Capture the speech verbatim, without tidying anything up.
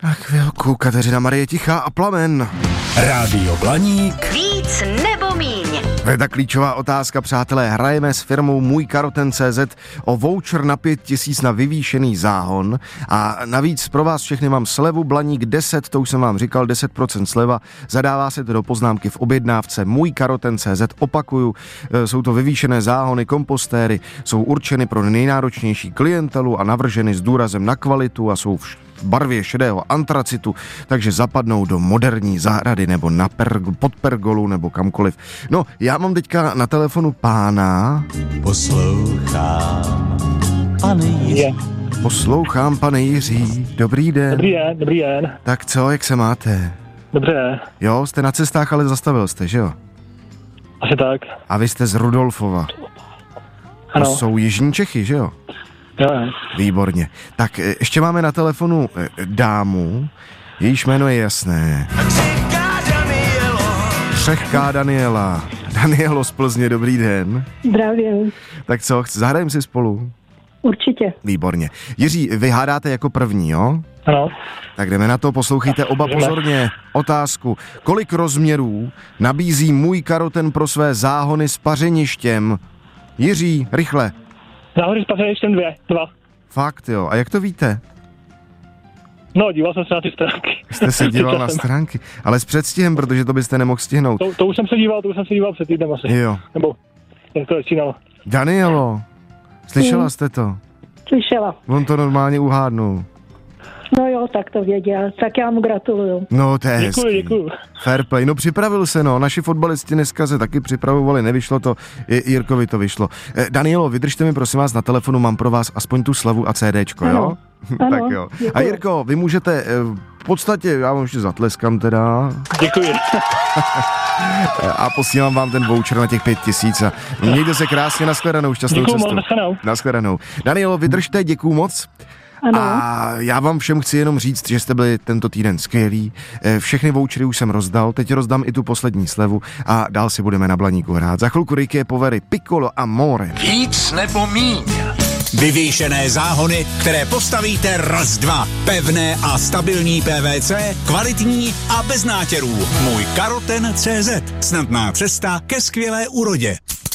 Na chvilku, Kateřina Marie Tichá a Plamen. Rádio Blaník. Víc nebo míň. Veda klíčová otázka, přátelé. Hrajeme s firmou můj karoten tečka cé zet o voucher na pět tisíc na vyvýšený záhon a navíc pro vás všechny mám slevu Blaník deset, to už jsem vám říkal, deset procent sleva. Zadává se to do poznámky v objednávce můj karoten tečka cé zet. Opakuju, jsou to vyvýšené záhony, kompostéry, jsou určeny pro nejnáročnější klientelu a navrženy s důrazem na kvalitu a jsou v barvě šedého antracitu, takže zapadnou do moderní zahrady nebo na perg- pod pergolu nebo kamkoliv. No, já mám teďka na telefonu pána. Poslouchám, pane Jiří. Poslouchám, pane Jiří. Dobrý den. Dobrý den, dobrý den. Tak co, jak se máte? Dobře. Jo, jste na cestách, ale zastavil jste, že jo? Asi tak. A vy jste z Rudolfova. Ano. To jsou jižní Čechy, že jo? Jo, jo. Výborně. Tak ještě máme na telefonu dámu, jejíž jméno je jasné. Křehká Daniela. Danielo z Plzně, dobrý den. Zdravím. Tak co, zahrajeme si spolu? Určitě. Výborně. Jiří, vy hádáte jako první, jo? Ano. Tak jdeme na to, poslouchejte oba pozorně. Otázku. Kolik rozměrů nabízí můj karoten pro své záhony s pařeništěm? Jiří, rychle. Záhody s pařeništěm dvě, dva. Fakt jo, a jak to víte? No, díval jsem se na ty stránky. Jste se díval na stránky, ale s předstihem, protože to byste nemohl stihnout. To, to už jsem se díval, to už jsem se díval před týdnem asi. Jo. Nebo, jak to začínalo. Danielo, slyšela jste to? Slyšela. On to normálně uhádnul. No jo, tak to věděl. Tak já mu gratuluju. No, to je hezký. Děkuji, děkuji. Fair play. No připravil se, no. Naši fotbalisti dneska se taky připravovali, nevyšlo to, I- Jirkovi to vyšlo. Eh, Danielo, vydržte mi prosím vás na telefonu, mám pro vás aspoň tu slavu a CDčko, Ano. jo? Ano, Tak jo. děkuji. A Jirko, vy můžete, eh, v podstatě, já vám ještě zatleskám teda. Děkuji. A posílám vám ten voucher na těch pět tisíc a mějte se krásně, nashledanou, šťastnou Děkuju moc, cestu. nashledanou. Nashledanou. Danielo, vydržte, děkuju moc. Ano. A já vám všem chci jenom říct, že jste byli tento týden skvělí. Všechny vouchery už jsem rozdal, teď rozdám i tu poslední slevu a dál si budeme na Blaníku hrát. Za chvilku Ricky Povery, Piccolo a More. Víc nebo míň. Vyvýšené záhony, které postavíte raz, dva. Pevné a stabilní P V C, kvalitní a bez nátěrů. Můj karoten tečka cé zet. Snadná cesta ke skvělé úrodě.